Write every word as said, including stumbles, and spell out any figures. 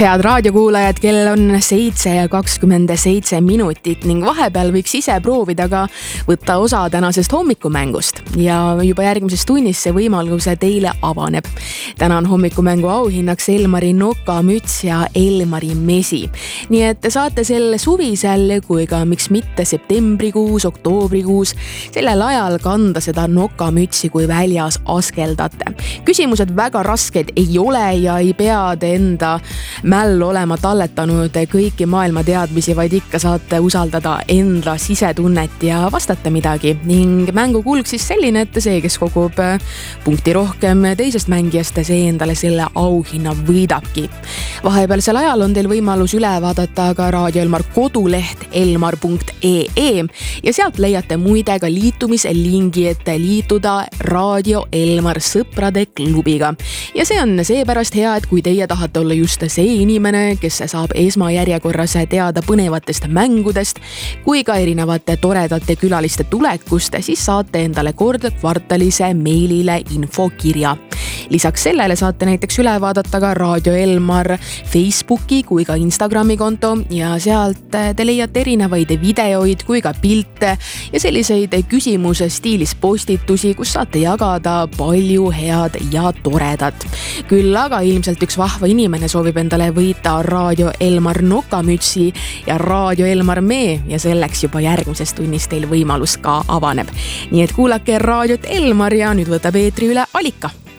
Head raadiokuulajad, kell on seitse ja kakskümmend seitse minutit ning vahepeal võiks ise proovida ka võtta osa tänasest hommikumängust ja juba järgmises tunnis see võimaluse teile avaneb. Täna on hommikumängu auhinnaks Elmari nokamüts ja Elmari mesi. Nii et te saate sel suvisel kui ka miks mitte septembrikuus, oktoobrikuus sellel ajal kanda seda nokamütsi, kui väljas askeldate. Küsimused väga rasked ei ole ja ei pea te enda mäll olema talletanud kõiki maailma teadmisi, vaid ikka saate usaldada enda sisetunnet ja vastata midagi. Ning mängu kulg siis selline, et see, kes kogub punkti rohkem teisest mängijast, see endale selle auhinna võidabki. Vahepealsel ajal on teil võimalus üle vaadata ka Raadio Elmar koduleht elmar punkt ee ja sealt leiate muide ka liitumislingi, et liituda Raadio Elmar sõprade klubiga. Ja see on seepärast hea, et kui teie tahate olla just see inimene, kes saab esmajärjekorras teada põnevatest mängudest, kui ka erinevate toredate külaliste tulekust, siis saate endale kord kvartalise meilile infokirja. Lisaks sellele saate näiteks üle vaadata ka Raadio Elmar Facebooki kui ka Instagrami konto ja sealt te leiate erinevaid videoid kui ka pilte ja selliseid küsimuse stiilis postitusi, kus saate jagada palju head ja toredat. Küll aga ilmselt üks vahva inimene soovib endale võita Raadio Elmar nokamütsi ja Raadio Elmar mee ja selleks juba järgmises tunnis teil võimalus ka avaneb. Nii et kuulake Raadiot Elmar ja nüüd võtab eetri üle Alika.